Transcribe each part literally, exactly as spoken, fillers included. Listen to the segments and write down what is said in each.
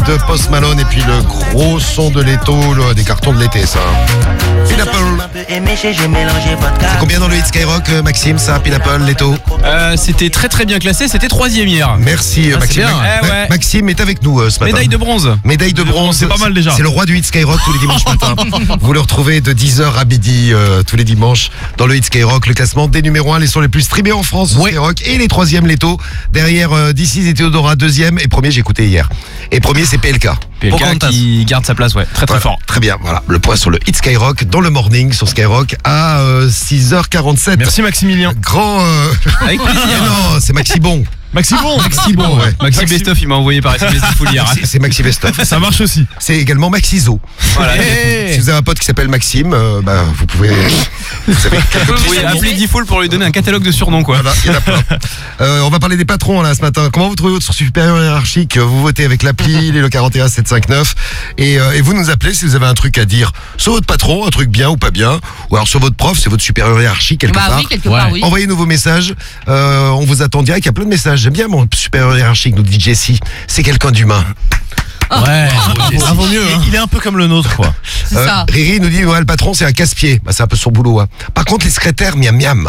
de Post Malone et puis le gros son de Leto, le, des cartons de l'été, ça. Pineapple. C'est combien dans le hit Skyrock, Maxime, ça, Pineapple, Leto? euh, C'était très très bien classé, c'était troisième hier. Merci, ah, Maxime. bien. Ma- Eh ouais. Maxime est avec nous euh, ce matin. Médaille de bronze. Médaille de bronze, c'est pas mal déjà. C'est le roi du hit Skyrock tous les dimanches matin. Vous le retrouvez de dix heures à midi euh, tous les dimanches dans le hit Skyrock, le classement des numéros un, les sons les plus streamés en France, Ouais. Skyrock, et les troisièmes Leto. Derrière euh, D six et Théodora, deuxième, et premier j'ai écouté hier. Et premier c'est P L K. P L K Pocahontas. qui garde sa place, ouais, très très Voilà, fort. Très bien, voilà. Le point sur le hit Skyrock dans le morning sur Skyrock à euh, six heures quarante-sept. Merci Maximilien. Grand. Euh... Avec plaisir. non, c'est Maxi Bon. Maxi Bon. Maxi Bon, ouais. Maxi Maxi- Bestoff, il m'a envoyé par S M S Diffoul hier. hein. C'est- C'est Maxi Best-of. Ça marche aussi. C'est également Maxizo. Voilà. Si vous avez un pote qui s'appelle Maxime, euh, bah, vous pouvez. Vous avez quelques Vous petits pouvez surnoms. appeler Diffoul pour lui donner un catalogue de surnoms, quoi. Voilà, il y en a plein. Euh, on va parler des patrons là ce matin. Comment vous trouvez votre supérieur hiérarchique? Vous votez avec l'appli, le quarante et un sept cent cinquante-neuf. Et, euh, et vous nous appelez si vous avez un truc à dire sur votre patron, un truc bien ou pas bien. Ou alors sur votre prof, c'est votre supérieur hiérarchique quelque Bah part. oui, quelque part, oui. Envoyez-nous vos messages. Euh, on vous attend direct. Il y a plein de messages. J'aime bien mon supérieur hiérarchique, nous dit Jessie. C'est quelqu'un d'humain. Ouais. Ah, vaut mieux. Hein. Il est un peu comme le nôtre, quoi. C'est Euh, ça. Riri nous dit ouais, le patron c'est un casse-pied. Bah, c'est un peu son boulot. Hein. Par contre, les secrétaires, miam miam.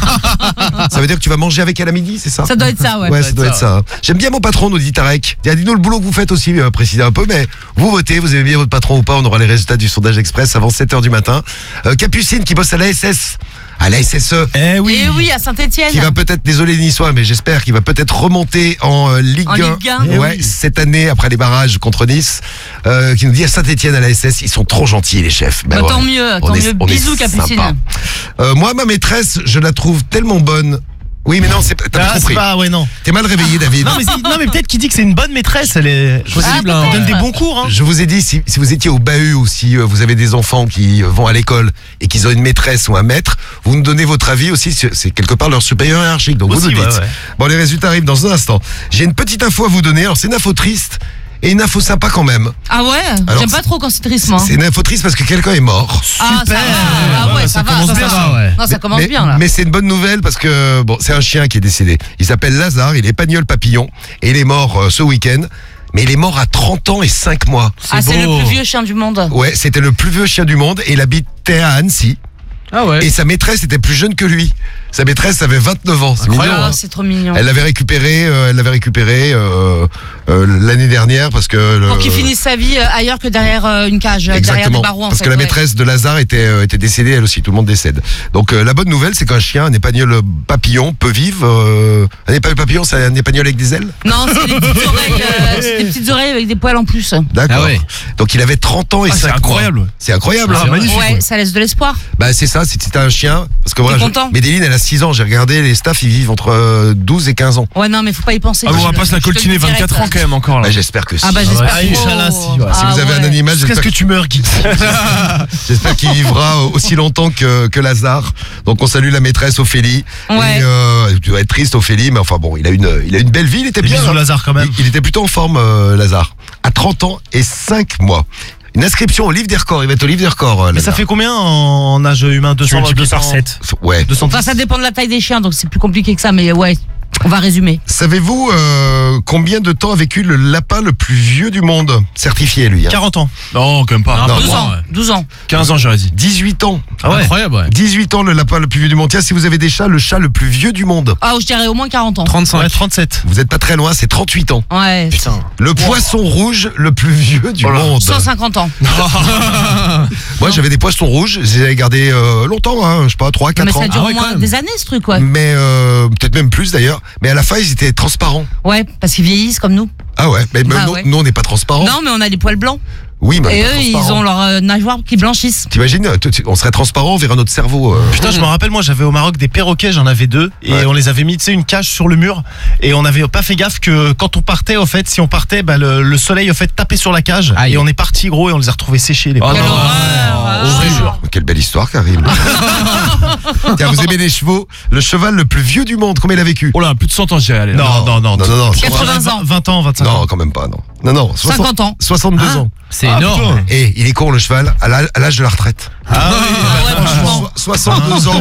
Ça veut dire que tu vas manger avec elle à midi, c'est ça? Ça doit être ça, ouais. Ouais, ça doit être ça. hein. J'aime bien mon patron, nous dit Tarek. Dis- Dis-nous le boulot que vous faites aussi, euh, précisez un peu, mais vous votez, vous aimez bien votre patron ou pas, on aura les résultats du sondage express avant sept heures du matin. Euh, Capucine qui bosse à l'A S S, à la S S E, Eh oui. Et oui, à Saint-Etienne. qui va peut-être, désolé les Niçois, mais j'espère qu'il va peut-être remonter en euh, Ligue En un. Ligue un. Eh Ouais, oui. cette année après les barrages contre Nice, euh, qui nous dit à Saint-Etienne à la S S, ils sont trop gentils les chefs. Ben Bah, ouais. tant mieux, On tant est- mieux. on est Bisous, Capucine. sympa. Euh, moi, ma maîtresse, je la trouve tellement bonne. Oui, mais non, c'est t'as pas Ah, c'est compris. pas, ouais, non. T'es mal réveillé, David. Non, mais, c'est- non, mais peut-être qu'il dit que c'est une bonne maîtresse. Elle est possible. Ah, Elle donne des peut-être. bons cours. Hein. Je vous ai dit, si, si vous étiez au bahut ou si euh, vous avez des enfants qui euh, vont à l'école et qu'ils ont une maîtresse ou un maître, vous nous donnez votre avis aussi, c'est c'est quelque part leur supérieur hiérarchique, donc Aussi, vous nous ouais, dites. ouais. Bon, les résultats arrivent dans un instant. J'ai une petite info à vous donner, alors c'est une info triste et une info sympa quand même. Ah ouais. Alors, J'aime pas trop quand c'est triste, moi. C'est une info triste parce que quelqu'un est mort. Ah, ça va. Ah ouais, ça, va. commence ça, bien, va. ça, ouais. Non, ça commence mais, bien, là. mais c'est une bonne nouvelle parce que bon, c'est un chien qui est décédé. Il s'appelle Lazare, il est pagnol papillon et il est mort euh, ce week-end. Mais il est mort à trente ans et cinq mois. Ah, c'est le beau. plus vieux chien du monde. Ouais, c'était le plus vieux chien du monde et il habitait à Annecy. Ah ouais. Et sa maîtresse était plus jeune que lui. Sa maîtresse avait vingt-neuf ans. C'est mignon, Ah, hein. c'est trop mignon. Elle l'avait récupéré, euh, elle l'avait récupéré euh, euh, l'année dernière parce que le- Pour qu'il finisse sa vie euh, ailleurs que derrière euh, une cage, euh, derrière des Exactement, barreaux, en parce fait. que la ouais. maîtresse de Lazare était, euh, était décédée elle aussi, tout le monde décède. Donc euh, la bonne nouvelle c'est qu'un chien, un épagnol papillon peut vivre. Euh, un épagnol papillon c'est un épagnol avec des ailes? Non, c'est des petites oreilles, euh, c'est des petites oreilles avec des poils en plus. D'accord. Ah ouais. Donc il avait trente ans et Ah, c'est cinq mois. incroyable. C'est incroyable. Ah, hein. c'est magnifique. Ouais, ça laisse de l'espoir. Bah c'est ça, c'est- c'était un chien. Parce que voilà, T'es je- content Médéline elle a six ans, j'ai regardé, les staffs ils vivent entre euh, douze et quinze ans. Ouais, non, mais faut pas y penser. Ah, bon, on va Je- pas se la je te le coltiner dis direct. vingt-quatre ans quand même encore là. Bah, j'espère que si. Ah bah j'espère. Ah, trop. Inch'Allah, si, ouais. Si Ah vous avez un ouais. animal, Jusqu'à ce j'espère que tu meurs, Guy. J'espère qu'il vivra aussi longtemps que, que Lazare. Donc on salue la maîtresse Ophélie. Ouais. Et, euh, tu dois être triste Ophélie, mais enfin bon, il a une, il a une belle vie, il était Des bien. bisous, hein. Lazare, quand même. Il, il était plutôt en forme, euh, Lazare. À trente ans et cinq mois. Une inscription au livre des records, il va être au livre des records. euh, Mais ça Lazare. fait combien en âge humain? deux cents, deux cents par sept. Ouais. deux cent dix. Enfin, ça dépend de la taille des chiens, donc c'est plus compliqué que ça, mais ouais, on va résumer. Savez-vous euh, combien de temps a vécu le lapin le plus vieux du monde? Certifié lui. Hein. quarante ans. Non, quand même pas. Non, douze moi, ans, douze ans. quinze ans, j'aurais dit. dix-huit ans. Ah ouais. Incroyable, ouais. dix-huit ans le lapin le plus vieux du monde. Tiens, si vous avez des chats, le chat le plus vieux du monde. Ah, je dirais au moins quarante ans. trente-cinq. Ouais, trente-sept. Vous êtes pas très loin, c'est trente-huit ans. Ouais, Putain. Le poisson rouge le plus vieux du Oh là. monde. cent cinquante ans. Moi j'avais des poissons rouges, je les avais gardés euh, longtemps, hein, je sais pas, trois, Mais quatre ans. ça dure Ah ouais, au quand moins même. des années, ce truc, ouais. Mais euh, peut-être même plus d'ailleurs. Mais à la fin ils étaient transparents. Ouais, parce qu'ils vieillissent comme nous. Ah ouais, mais mais Bah nous, ouais. nous, on n'est pas transparents. Non, mais on a des poils blancs. Oui, mais on Et est pas eux, ils transparents. ont leurs euh, nageoires qui blanchissent. T'imagines, t- t- on serait transparent, on verrait notre cerveau. euh. Putain, je me rappelle, moi j'avais au Maroc des perroquets, j'en avais deux, et Ouais. on les avait mis, tu sais, une cage sur le mur, et on n'avait pas fait gaffe que quand on partait, au fait, si on partait, bah, le, le soleil, au fait, tapait sur la cage, Aïe. et on est parti, gros, et on les a retrouvés séchés, les Oh pauvres. Quelle non. horreur. Horrible. Quelle belle histoire, Karim. Tiens, vous aimez les chevaux? Le cheval le plus vieux du monde, combien il a vécu? Oh là, plus de cent ans, je dirais. Allez. Non, non, non, non, non, non. quatre-vingts ans. vingt ans, vingt-cinq Non, ans. quand même pas, non. Non, non, soixante cinquante ans. soixante-deux Ah, ans. C'est Ah, énorme. putain. Et il est con le cheval, à l'âge à l'âge de la retraite. Ah oui, Ah ouais, franchement. soixante-deux ans.